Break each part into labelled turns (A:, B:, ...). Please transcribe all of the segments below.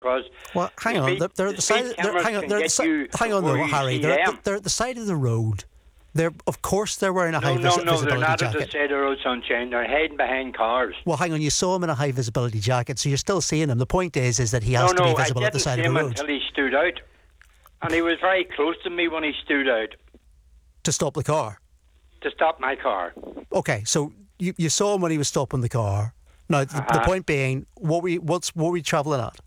A: because
B: Well, hang on. They're at the side. Hang on, though, Harry. They're at the side of the road. Of course, they're wearing a high visibility jacket.
A: No, they're not at the side of the road, sunshine. They're hiding behind cars.
B: Well, hang on. You saw him in a high visibility jacket, so you're still seeing him. The point is that he has to be visible at the side of the road.
A: No, I didn't see him until he stood out, and he was very close to me when he stood out.
B: To stop the car.
A: To stop my car.
B: Okay, so you saw him when he was stopping the car. Now, the point being, what were you travelling at?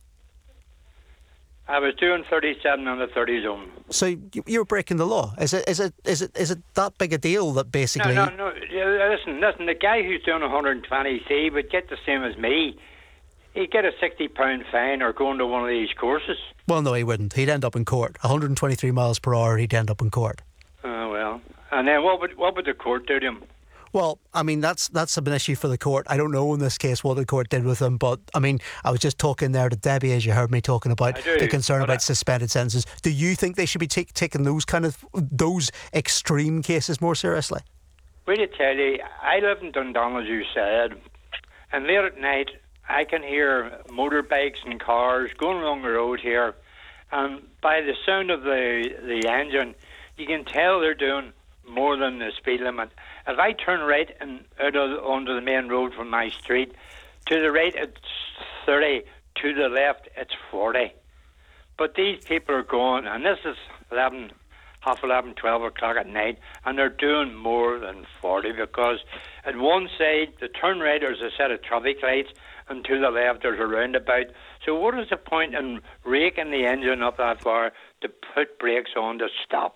A: I was doing 37 on the 30 zone.
B: So you're breaking the law. Is it that big a deal that basically?
A: No. Yeah, listen. The guy who's doing 120C would get the same as me. He'd get a £60 fine or going to one of these courses.
B: Well, no, he wouldn't. He'd end up in court. 123 miles per hour. He'd end up in court.
A: Oh well. And then what would the court do to him?
B: Well, I mean, that's an issue for the court. I don't know in this case what the court did with him, but I mean, I was just talking there to Debbie, as you heard me talking about the concern about suspended sentences. Do you think they should be taking those extreme cases more seriously?
A: Will you tell you, I live in Dundonald, as you said, and late at night I can hear motorbikes and cars going along the road here, and by the sound of the engine, you can tell they're doing more than the speed limit. If I turn right and onto the main road from my street, to the right it's 30, to the left it's 40. But these people are going, and this is 11, half 11, 12 o'clock at night, and they're doing more than 40 because at one side, the turn right, there's a set of traffic lights, and to the left there's a roundabout. So what is the point in raking the engine up that far to put brakes on to stop?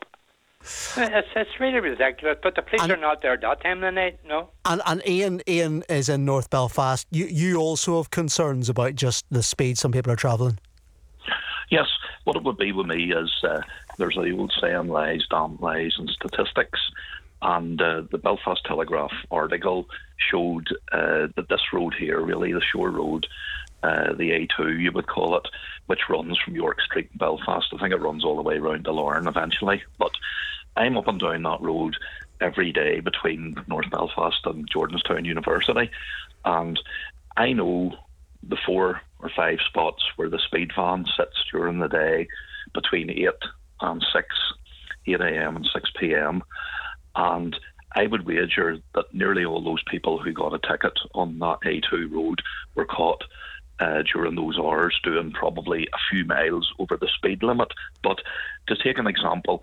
A: It's really ridiculous, but the police are not there at that time of the night, no.
B: And Ian is in North Belfast. You also have concerns about just the speed some people are travelling?
C: Yes, what it would be with me is there's the old saying, lies, damn lies and statistics, and the Belfast Telegraph article showed that this road here, really the Shore Road, the A2 you would call it, which runs from York Street in Belfast. I think it runs all the way around to Lauren eventually, but I'm up and down that road every day between North Belfast and Jordanstown University, and I know the 4 or 5 spots where the speed van sits during the day between 8 and 6, 8 a.m. and 6 p.m, and I would wager that nearly all those people who got a ticket on that A2 road were caught during those hours doing probably a few miles over the speed limit. But to take an example,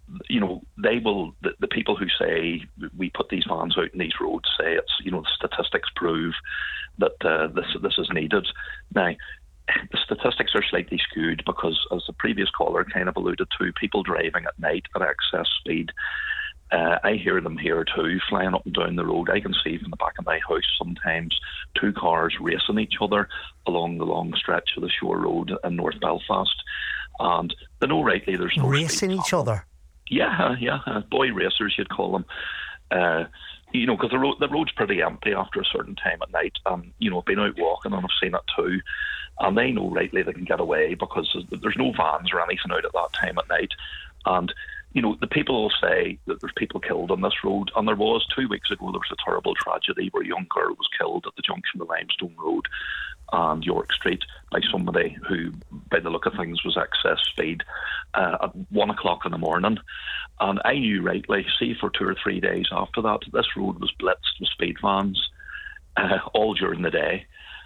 C: the people who say we put these vans out in these roads say it's, the statistics prove that this is needed. Now, the statistics are slightly skewed because, as the previous caller kind of alluded to, people driving at night at excess speed, I hear them here too, flying up and down the road. I can see from the back of my house sometimes 2 cars racing each other along the long stretch of the Shore Road in North Belfast. And they know rightly there's no
B: racing each other?
C: Yeah, boy racers you'd call them. Because the road's pretty empty after a certain time at night. I've been out walking and I've seen it too. And they know rightly they can get away because there's no vans or anything out at that time at night. And the people will say that there's people killed on this road, and there was 2 weeks ago. There was a terrible tragedy where a young girl was killed at the junction of Limestone Road and York Street by somebody who, by the look of things, was excess speed at 1 o'clock in the morning. And I knew rightly, for 2 or 3 days after that, this road was blitzed with speed vans all during the day.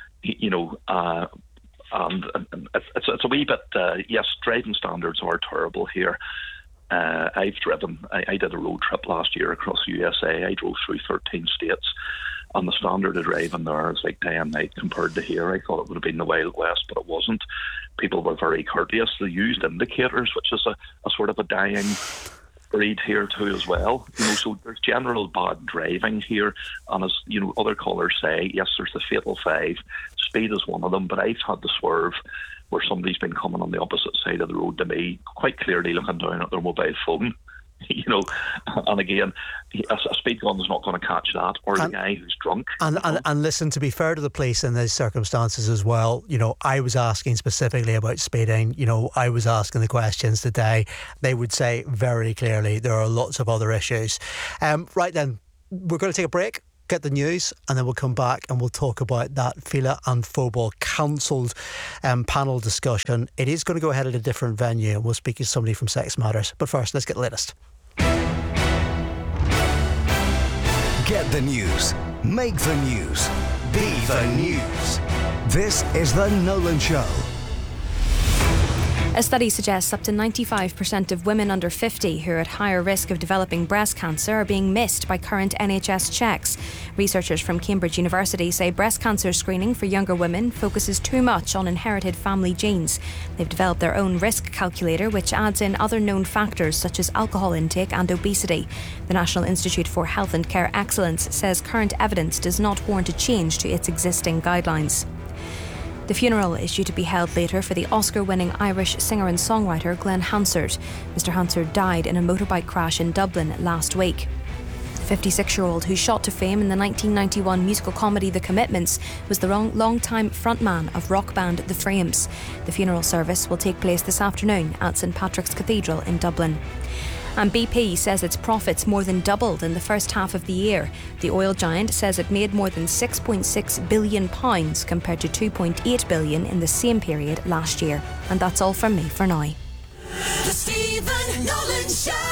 C: And it's a wee bit. Yes, driving standards are terrible here. I've driven. I did a road trip last year across the USA. I drove through 13 states, and the standard of driving there is like day and night compared to here. I thought it would have been the Wild West, but it wasn't. People were very courteous. They used indicators, which is a sort of a dying breed here too as well. So there's general bad driving here, and as other callers say, yes, there's the fatal 5. Speed is one of them, but I've had to swerve where somebody's been coming on the opposite side of the road to me, quite clearly looking down at their mobile phone. And again, a speed gun is not going to catch that, or the guy who's drunk.
B: And listen, to be fair to the police in these circumstances as well, I was asking specifically about speeding. I was asking the questions today. They would say very clearly there are lots of other issues. Right then, we're going to take a break. get the news, and then we'll come back and we'll talk about that Fela and Fobal cancelled panel discussion. It is going to go ahead at a different venue, and we'll speak to somebody from Sex Matters. But first, let's get the latest.
D: Get the news. Make the news. Be the news. This is The Nolan Show.
E: A study suggests up to 95% of women under 50 who are at higher risk of developing breast cancer are being missed by current NHS checks. Researchers from Cambridge University say breast cancer screening for younger women focuses too much on inherited family genes. They've developed their own risk calculator, which adds in other known factors such as alcohol intake and obesity. The National Institute for Health and Care Excellence says current evidence does not warrant a change to its existing guidelines. The funeral is due to be held later for the Oscar-winning Irish singer and songwriter Glenn Hansard. Mr. Hansard died in a motorbike crash in Dublin last week. The 56-year-old, who shot to fame in the 1991 musical comedy The Commitments, was the long-time frontman of rock band The Frames. The funeral service will take place this afternoon at St Patrick's Cathedral in Dublin. And BP says its profits more than doubled in the first half of the year. The oil giant says it made more than £6.6 billion compared to £2.8 billion in the same period last year. And that's all from me for now.
D: The Stephen Nolan Show.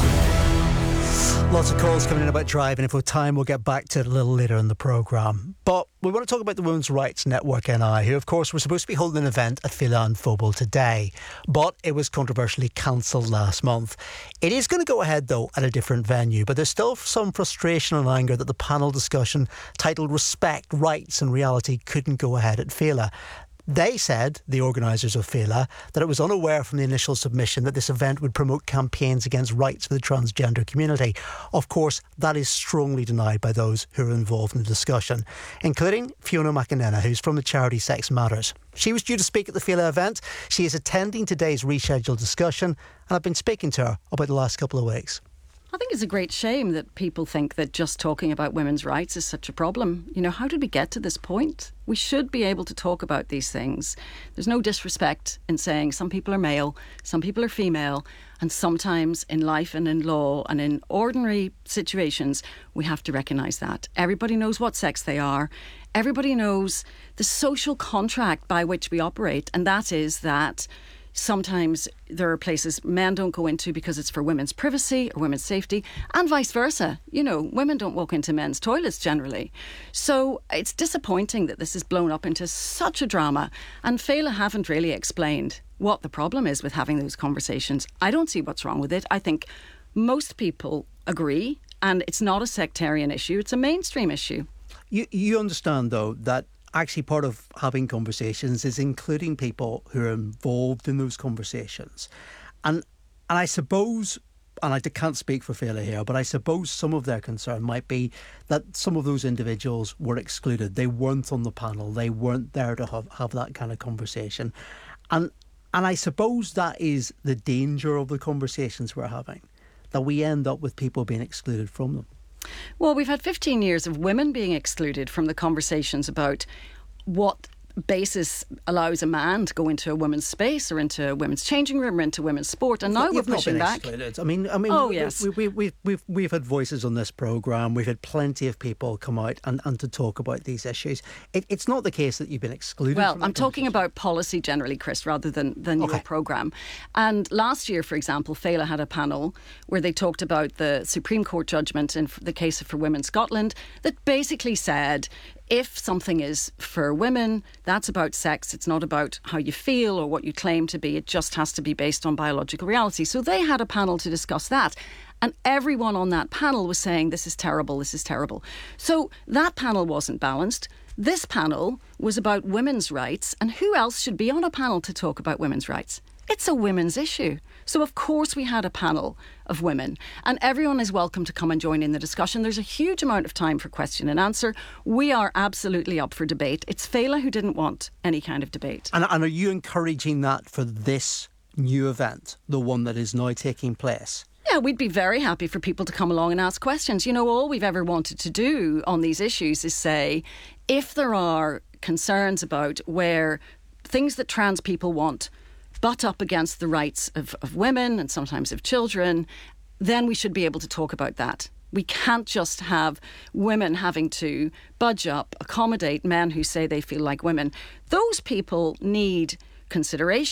B: Lots of calls coming in about driving. If we have time, we'll get back to it a little later in the programme. But we want to talk about the Women's Rights Network NI, who, of course, were supposed to be holding an event at Fela and Fobal today, but it was controversially cancelled last month. It is going to go ahead, though, at a different venue, but there's still some frustration and anger that the panel discussion titled Respect, Rights and Reality couldn't go ahead at Fela. They said, the organisers of Fela, that it was unaware from the initial submission that this event would promote campaigns against rights for the transgender community. Of course, that is strongly denied by those who are involved in the discussion, including Fiona McInerney, who's from the charity Sex Matters. She was due to speak at the Fela event. She is attending today's rescheduled discussion, and I've been speaking to her about the last couple of weeks.
F: I think it's a great shame that people think that just talking about women's rights is such a problem. You know, how did we get to this point? We should be able to talk about these things. There's no disrespect in saying some people are male, some people are female, and sometimes in life and in law and in ordinary situations, we have to recognise that. Everybody knows what sex they are. Everybody knows the social contract by which we operate, and that is that sometimes there are places men don't go into because it's for women's privacy or women's safety, and vice versa. You know, women don't walk into men's toilets generally. So it's disappointing that this is blown up into such a drama, and Fela haven't really explained what the problem is with having those conversations. I don't see what's wrong with it. I think most people agree, and it's not a sectarian issue, it's a mainstream issue.
B: You understand, though, that actually part of having conversations is including people who are involved in those conversations. And I suppose, and I can't speak for Fela here, but I suppose some of their concern might be that some of those individuals were excluded. They weren't on the panel. They weren't there to have that kind of conversation. And I suppose that is the danger of the conversations we're having, that we end up with people being excluded from them.
F: Well, we've had 15 years of women being excluded from the conversations about what basis allows a man to go into a women's space or into a women's changing room or into women's sport, and now we're pushing back.
B: Excluded. I mean,
F: oh, yes.
B: We've had voices on this programme. We've had plenty of people come out and to talk about these issues. It's not the case that you've been excluded.
F: Well, I'm talking about policy generally, Chris, rather than your programme. And last year, for example, Fela had a panel where they talked about the Supreme Court judgment in the case of For Women Scotland that basically said, if something is for women, that's about sex. It's not about how you feel or what you claim to be. It just has to be based on biological reality. So they had a panel to discuss that. And everyone on that panel was saying, this is terrible, this is terrible. So that panel wasn't balanced. This panel was about women's rights. And who else should be on a panel to talk about women's rights? It's a women's issue. So, of course, we had a panel of women, and everyone is welcome to come and join in the discussion. There's a huge amount of time for question and answer. We are absolutely up for debate. It's Fela who didn't want any kind of debate.
B: And are you encouraging that for this new event, the one that is now taking place?
F: Yeah, we'd be very happy for people to come along and ask questions. You know, all we've ever wanted to do on these issues is say, if there are concerns about where things that trans people want butt up against the rights of women and sometimes of children, then we should be able to talk about that. We can't just have women having to budge up, accommodate men who say they feel like women. Those people need consideration.